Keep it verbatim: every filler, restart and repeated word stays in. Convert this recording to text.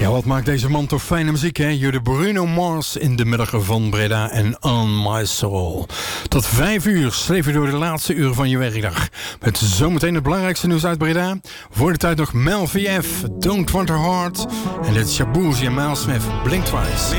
Ja, wat maakt deze man toch fijne muziek, hè? Jullie Bruno Mars in de middag van Breda en On My Soul. Tot vijf uur sleef je door de laatste uren van je werkdag. Met zometeen het belangrijkste nieuws uit Breda. Voor de tijd nog Mel V F, Don't Want Her Heart. En dit is Shaboozey en Miles Smith, Blink Twice.